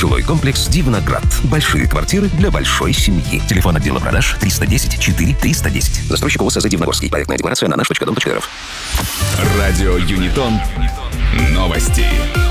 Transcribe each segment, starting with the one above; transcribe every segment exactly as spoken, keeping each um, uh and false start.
Жилой комплекс «Дивноград». Большие квартиры для большой семьи. Телефон отдела продаж триста десять четыре триста десять. Застройщик ОСЗ «Дивногорский». Проектная декларация на наш точка дом точка р ф. Радио Юнитон. Новости.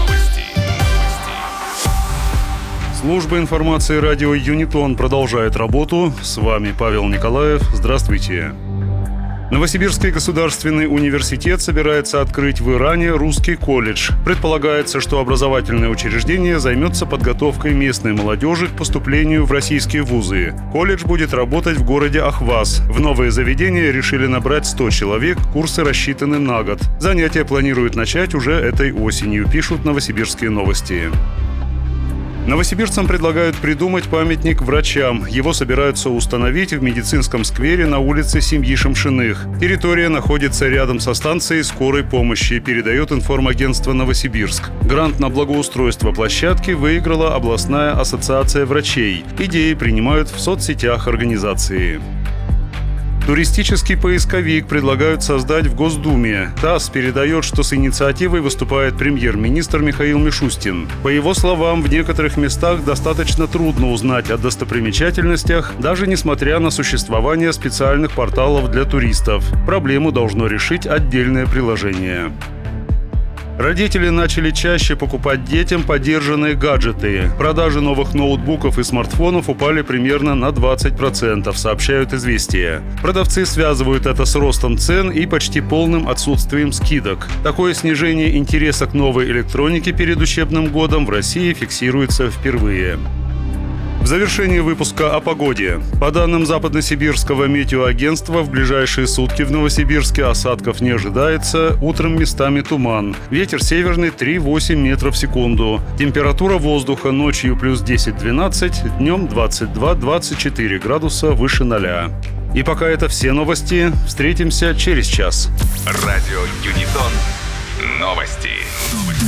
Служба информации радио Юнитон продолжает работу. С вами Павел Николаев. Здравствуйте. Новосибирский государственный университет собирается открыть в Иране русский колледж. Предполагается, что образовательное учреждение займется подготовкой местной молодежи к поступлению в российские вузы. Колледж будет работать в городе Ахваз. В новое заведение решили набрать сто человек, курсы рассчитаны на год. Занятия планируют начать уже этой осенью, пишут новосибирские новости. Новосибирцам предлагают придумать памятник врачам. Его собираются установить в медицинском сквере на улице семьи Шамшиных. Территория находится рядом со станцией скорой помощи, передает информагентство «Новосибирск». Грант на благоустройство площадки выиграла областная ассоциация врачей. Идеи принимают в соцсетях организации. Туристический поисковик предлагают создать в Госдуме. ТАСС передает, что с инициативой выступает премьер-министр Михаил Мишустин. По его словам, в некоторых местах достаточно трудно узнать о достопримечательностях, даже несмотря на существование специальных порталов для туристов. Проблему должно решить отдельное приложение. Родители начали чаще покупать детям подержанные гаджеты. Продажи новых ноутбуков и смартфонов упали примерно на двадцать процентов, сообщают «Известия». Продавцы связывают это с ростом цен и почти полным отсутствием скидок. Такое снижение интереса к новой электронике перед учебным годом в России фиксируется впервые. В завершении выпуска о погоде. По данным Западносибирского метеоагентства, в ближайшие сутки в Новосибирске осадков не ожидается, утром местами туман. Ветер северный три-восемь метров в секунду. Температура воздуха ночью плюс десять-двенадцать, днем двадцать два-двадцать четыре градуса выше ноля. И пока это все новости. Встретимся через час. Радио Юнитон. Новости.